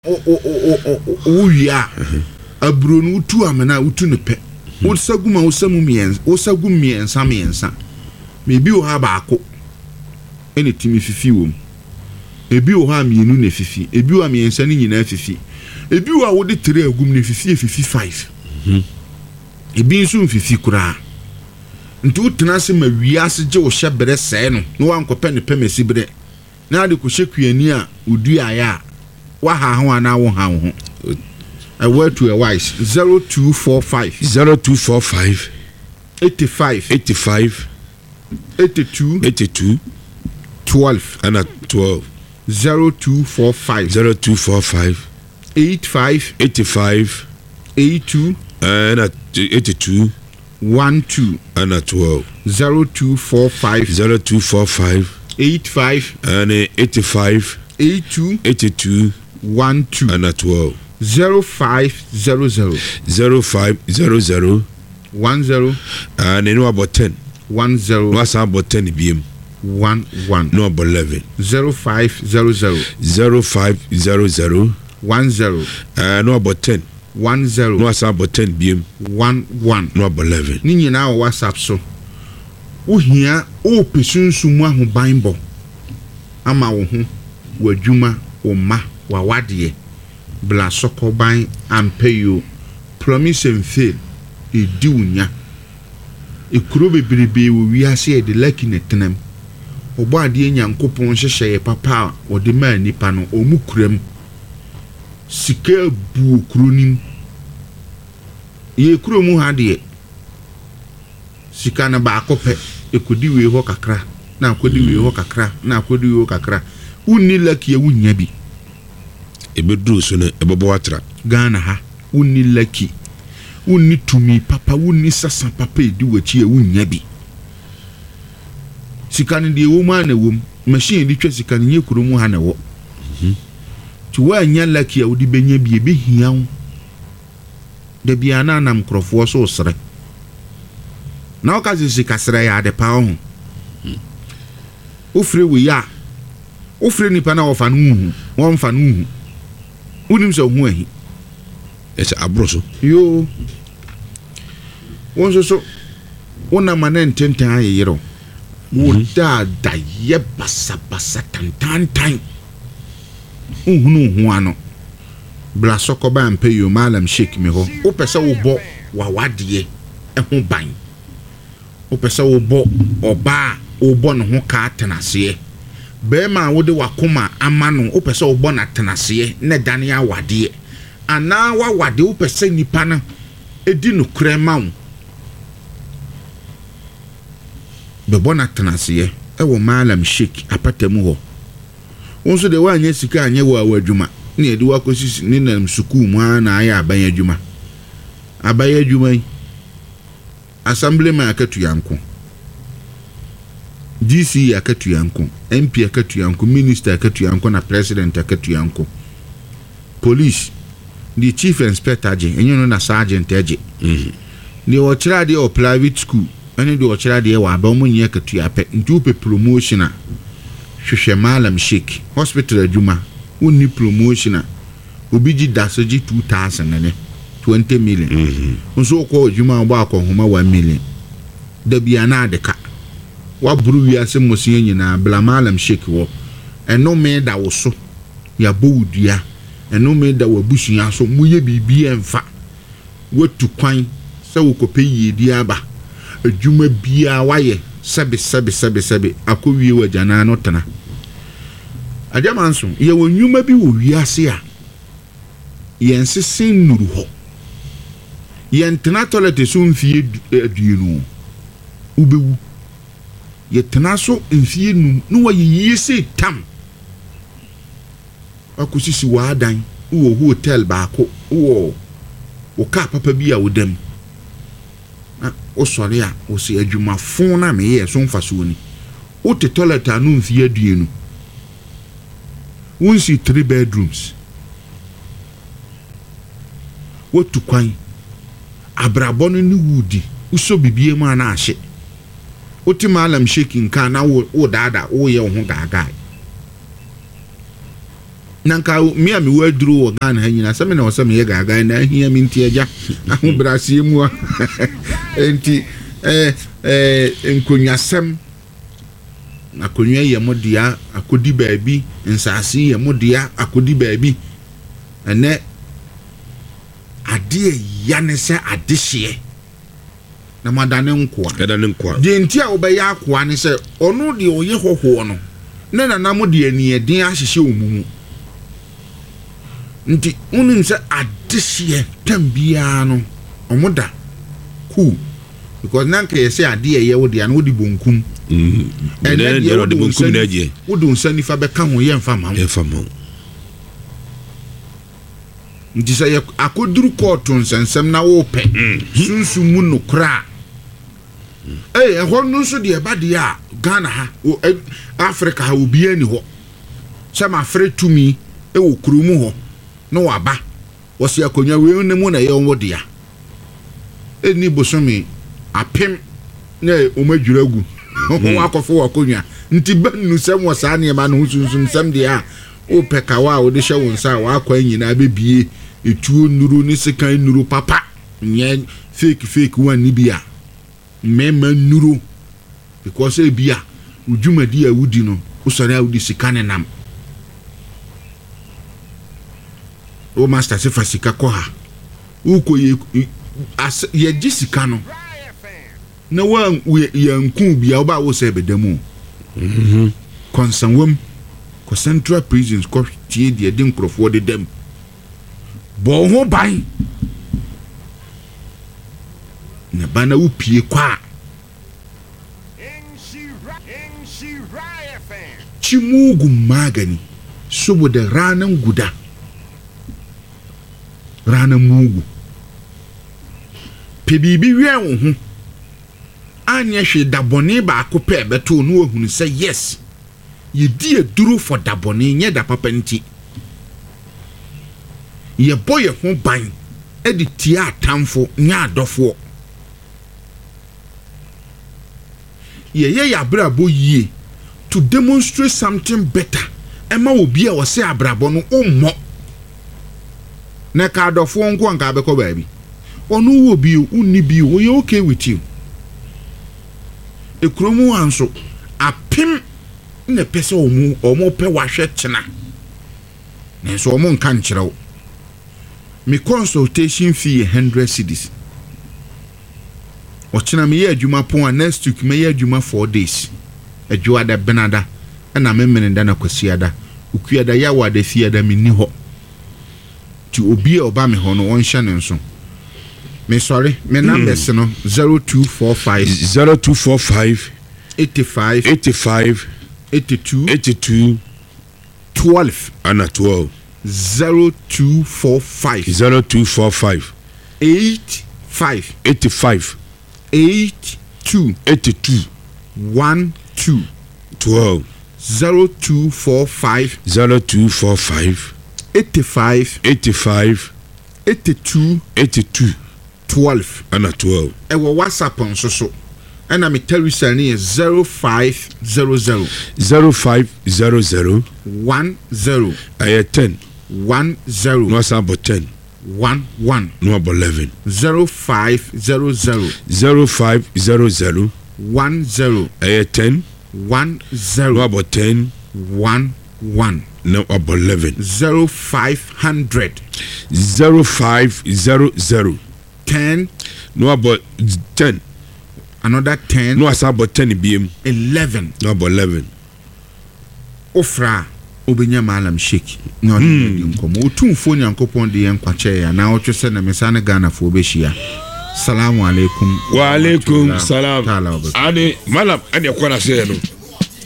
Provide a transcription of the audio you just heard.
o wia aburo no utu amena utu ne pe wo saguma wo samu miensa me bi o ha baako ene timi fifi wom ebi o ha mienu ne fifi ebi o miensa ne nyina fifi ebi o a wo de tere agum ne fifi 5 ebi nso fifi kura nti utena se ma wiase je wo hyebere sɛ no no wankɔpɛ ne pɛmɛsi bere na ade ko hwekuani a odu aya wa ha ho ana wo ha ho a word to a wise 0245 85 82 12 and at 12 0245 85 82 and at 82 12 and at 12 0245 85 and 85 82 12 and at 12 0500 10 and no about 10 10 what's about 10 bm 11 no about 11 0500 10 and no about 10 10 no what's about 10 bm 11 no about 11 ni nyina o WhatsApp so wo hia o pesunsumu ahobanbɔ ama wo ho wadwuma wo ma wa wade bla sokoban ampeyo promise and fail edi unya ekuro bebrebe wo wiase e de lucky netenam obo ade nyankopon hyehye papa o de ma nipa no o mu kuram sika bu okronim ye kuro mu ha de sika na ba akopɛ ekodi we ho kakra na akodi we ho kakra na akodi we ho kakra unni lucky e wunya bi ebedu so na ebobo watra Ghana ha unni lucky unni tumi papa unni sasa papa edi wachi e wunya bi sika ne de wo ma na wo machine di twa sika ne nyekuro mu ha na wo ti wa nya lucky a wodi benya bi ebe hiawo de bia na nam krofo so sere na o ka sika sere ya de pa ho ofre we ya ofre nipa na ofa no hu won fa no hu unim so hu ahi ese abroso yo won so wona manen tenten ayero wo da ye basa tantan uhunu hu ano bla sokoba ampe yo malam shake me ho o pese wo bo wa wade ho ban o pese wo bo oba wo bo no ho ka tenase be ma wo de wakoma amano o pese wo bo na tenase na dane ya wade ana wa wade wo pese nipa na edi no krema wo be bo na tenase e wo malam shake apatamu ho wonso de wa anya sika anya wo awadwuma na edi wakosi ni nam sukuu mu na aya aban adwuma assemblyman akatu yanko DC akatu yanko MP akatu yanko minister akatu yanko na president akatu yanko police the chief inspector je enyo na sergeant eje ni o kira de o private school ene de o kira de wa ba mu nye akatu yape ntu promotion a hwehwe malam shake hospital adwuma unni promotion obi gi dasoji 2000 ne 20 million nso ko adwuma ba akohoma 1 million da bia na adeka wa buru wi ase mosie nyina bla malam shake wo eno me da wo so ya bowudua eno me da wabusuya so muye bibi emfa watu kwan se wo kopɛ yedi aba adwuma bia waye sebe akowie wajana no tana ajamanso ye wonwuma bi wo wiase a yensesen nuru ho yentena toilet so mfie aduenu ubewu yetena so mfie num no wa yiyese tam akosisi wa adan wo hotel baako wo ka papa bi a wodam o sori a o se adwuma fon na me ye so mfaso ni o te toilet anu mfie aduenu won si 3 bedrooms what to kwan abrabon ni wudi uso bibie ma na ahye oti malam shaking kan na wo dada wo ye ho gaga nanka me a me waduru wo Ghana ha nyina sɛ me na wɔsɛ me yɛ gaga na ahia me nti agya aho brasie mu a enti nkonyasɛm akonwa yɛ modia akodi baabi nsase yɛ modia akodi baabi ene ade ya ne sɛ adehye na madane nkoa de nti a obɛyɛ akoa ne sɛ ɔno de ɔyɛ hoho no na nanam de ani eden ahyehye omumu nti unim sɛ adehye tambia no ɔmoda cool because nanka yɛsɛ ade yɛ wo de an wo di bonkum ɛnɛ de wo di bonkum na gye wo do nsani fa bɛka ho yɛ mfa ma nti sɛ akoduru kɔɔto nsɛnsɛm na wo pɛ sunsu mu no kra ɛhɔ no nso de ɛba de a Ghana ha Africa ha obi ani hɔ sɛ ma frɛ tumi ɛwɔ kurumu hɔ no waba wɔsi akonya we ne mu na yɛ wo de a ɛni bosomi apem na omadwura gu ho akɔfo akonya nti banu sɛm wɔ saa ne ma no sunsun sɛm de a o pɛ kawa o de hyɛ wo nsa wa akɔ nyina bebie etuo nuru ne sekan nuru papa nyɛ fake one ni bia mema nuru because e bia udwumadi a wudi no usɔre a wudi sika ne nam o master se fa sika kɔ ha uko ye sika no na wa yanku bia oba wo se bedamu konsanwam ko central prisons ko tie de den krofo de dem bo ho ban na bana wo pie kwa chimugu magani saboda ranan guda ranan mugu pebibi wian wo ho anya hwe dabone ba akopɛ beto no ohunu sɛ yes ye di aduro for dabone nye da papa nti ye boye ho ban edi tia atamfo nya adofo ye ya brabo yie to demonstrate something better ema obi a wose abrabo no ummo na ka adofo nko anka abekɔ baabi onu wo bi unni bi wo ye okay with you ekromu anso apem na pese omu pe wahwe kyena na so omu nka nkyerɛw me consultation fee 100 cedis okyena me yɛ adwuma pon next week me yɛ adwuma 4 days adwuada benada na me menenda na kwasiada ukuada ya wada fiada me ni hɔ ti obi a oba me hɔ no won hye ne nso me sorry me numbers no 0245 85 82 12 ana 12 0245 85 82 12 12 0245 85 82 12 ana 12 ewo WhatsApp nso so and I'm Teresa ni 0500 10 aye 10 10 no sabo 10 11 no abo 11 0500 10 aye 10 10 no abo 10 11 no abo 11 0500 10 no abo 10 another 10 no asabo 10 biem 11 no abo 11 ofra obenya malam shake no de nkomo otumfo nyankopon de yenkwache ya na otwese na mesane Ghana fo obehia salamu alaikum wa alaikum salam ani malam ani akwana se no